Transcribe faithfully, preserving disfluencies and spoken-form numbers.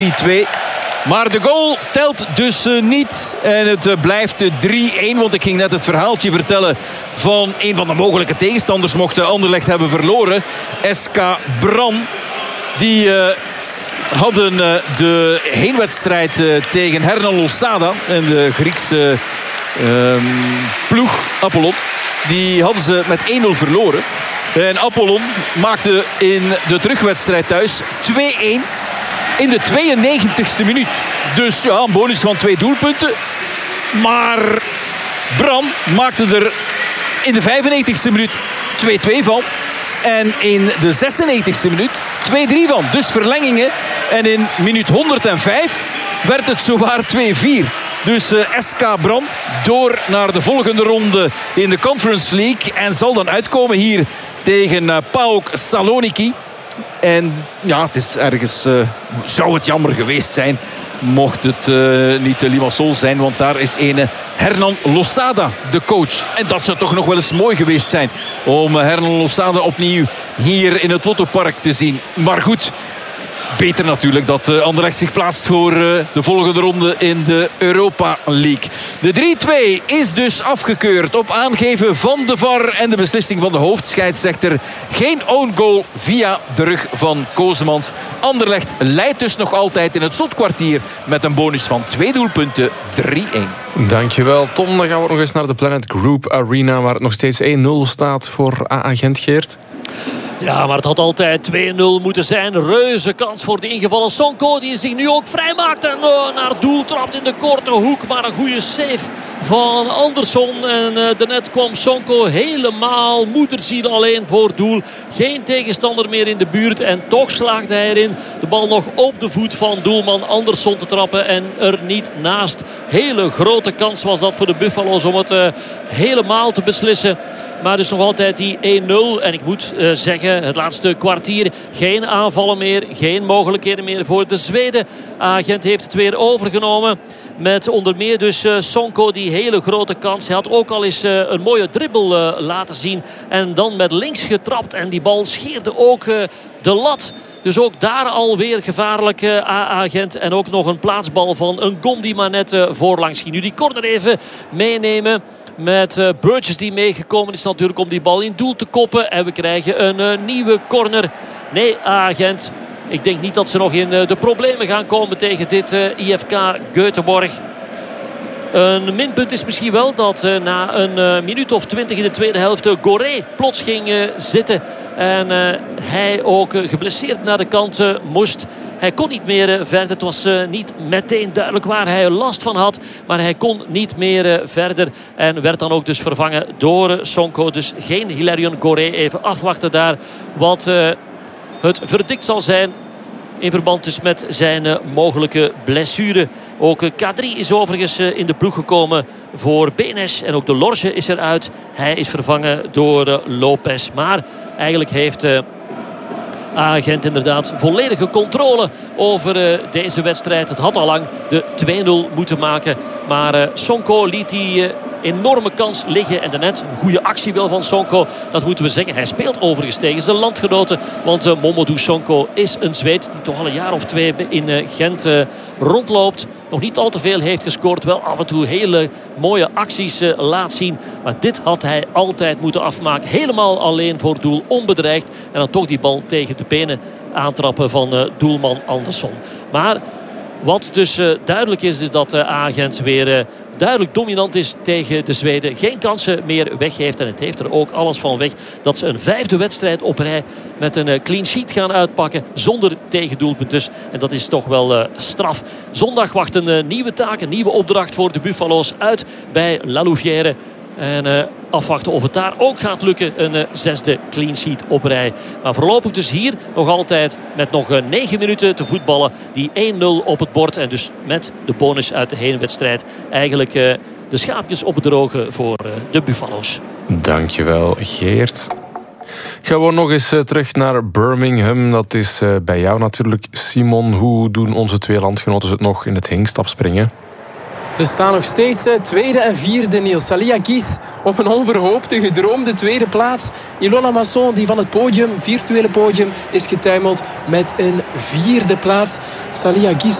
drie twee. Maar de goal telt dus uh, niet. En het uh, blijft uh, drie een. Want ik ging net het verhaaltje vertellen van een van de mogelijke tegenstanders. Mocht Anderlecht hebben verloren. S K Bran. Die uh, hadden uh, de heenwedstrijd uh, tegen Hernan Losada. En de Griekse uh, ploeg Apollon. Die hadden ze met één nul verloren. En Apollon maakte in de terugwedstrijd thuis twee een. In de tweeënnegentigste minuut. Dus ja, een bonus van twee doelpunten. Maar Bran maakte er in de vijfennegentigste minuut twee twee van. En in de zesennegentigste minuut twee drie van. Dus verlengingen. En in minuut honderdvijf werd het zowaar twee vier. Dus uh, S K Bran door naar de volgende ronde in de Conference League. En zal dan uitkomen hier tegen uh, PAOK Saloniki. En ja, het is ergens... Uh, zou het jammer geweest zijn mocht het uh, niet de Limassol zijn. Want daar is ene Hernan Losada de coach. En dat zou toch nog wel eens mooi geweest zijn om uh, Hernan Losada opnieuw hier in het Lottopark te zien. Maar goed, beter natuurlijk dat uh, Anderlecht zich plaatst voor uh, de volgende ronde in de Europa League. De drie twee is dus afgekeurd op aangeven van de V A R en de beslissing van de hoofdscheidsrechter. Geen own goal via de rug van Kozemans. Anderlecht leidt dus nog altijd in het slotkwartier met een bonus van twee doelpunten, drie een. Dankjewel Tom. Dan gaan we ook nog eens naar de Planet Group Arena waar het nog steeds één nul staat voor A A Gent, Geert. Ja, maar het had altijd twee nul moeten zijn. Reuze kans voor de ingevallen Sonko, die zich nu ook vrijmaakt en uh, naar doel trapt in de korte hoek. Maar een goede save van Andersson. En uh, daarnet kwam Sonko helemaal moederziel alleen voor doel. Geen tegenstander meer in de buurt. En toch slaagde hij erin de bal nog op de voet van doelman Andersson te trappen. En er niet naast. Hele grote kans was dat voor de Buffalo's om het uh, helemaal te beslissen. Maar dus nog altijd die één nul. En ik moet uh, zeggen, het laatste kwartier geen aanvallen meer. Geen mogelijkheden meer voor de Zweden. Agent heeft het weer overgenomen. Met onder meer dus uh, Sonko die hele grote kans. Hij had ook al eens uh, een mooie dribbel uh, laten zien. En dan met links getrapt. En die bal scheerde ook uh, de lat. Dus ook daar alweer gevaarlijk uh, A-agent. En ook nog een plaatsbal van een Gom die maar net uh, voorlangs ging. Nu die corner even meenemen. Met uh, Burgess die meegekomen is natuurlijk om die bal in doel te koppen. En we krijgen een uh, nieuwe corner. Nee, agent. Ik denk niet dat ze nog in uh, de problemen gaan komen tegen dit uh, I F K Göteborg. Een minpunt is misschien wel dat uh, na een uh, minuut of twintig in de tweede helft uh, Goré plots ging uh, zitten. En uh, hij ook uh, geblesseerd naar de kant uh, moest. Hij kon niet meer uh, verder. Het was uh, niet meteen duidelijk waar hij last van had. Maar hij kon niet meer uh, verder. En werd dan ook dus vervangen door uh, Sonko. Dus geen Hilarion Goré. Even afwachten daar wat uh, het verdict zal zijn. In verband dus met zijn uh, mogelijke blessure. Ook uh, K drie is overigens uh, in de ploeg gekomen voor Benes. En ook de Lorge is eruit. Hij is vervangen door uh, Lopez. Maar eigenlijk heeft... Uh, Agent inderdaad volledige controle over uh, deze wedstrijd. Het had al lang de twee nul moeten maken. Maar uh, Sonko liet die uh, enorme kans liggen. En daarnet een goede actie wel van Sonko. Dat moeten we zeggen. Hij speelt overigens tegen zijn landgenoten. Want uh, Momodou Sonko is een Zweed die toch al een jaar of twee in uh, Gent uh, rondloopt. Nog niet al te veel heeft gescoord. Wel af en toe hele mooie acties uh, laat zien. Maar dit had hij altijd moeten afmaken. Helemaal alleen voor doel, onbedreigd. En dan toch die bal tegen de benen aantrappen van uh, doelman Andersson. Maar wat dus uh, duidelijk is, is dat uh, Agent weer uh, duidelijk dominant is tegen de Zweden. Geen kansen meer weggeeft. En het heeft er ook alles van weg dat ze een vijfde wedstrijd op rij met een uh, clean sheet gaan uitpakken. Zonder tegendoelpunt dus. En dat is toch wel uh, straf. Zondag wacht een uh, nieuwe taak, een nieuwe opdracht voor de Buffalo's uit bij La Louvière. En uh, afwachten of het daar ook gaat lukken. Een uh, zesde clean sheet op rij. Maar voorlopig dus hier nog altijd met nog uh, negen minuten te voetballen. Die één nul op het bord. En dus met de bonus uit de heenwedstrijd. Eigenlijk uh, de schaapjes op het droge voor uh, de Buffalo's. Dankjewel Geert. Gaan we nog eens uh, terug naar Birmingham. Dat is uh, bij jou natuurlijk, Simon. Hoe doen onze twee landgenoten het nog in het hingstapspringen? Ze staan nog steeds tweede en vierde, Niels. Salia Kies op een onverhoopte, gedroomde tweede plaats. Ilona Masson, die van het podium, virtuele podium, is getuimeld met een vierde plaats. Salia Kies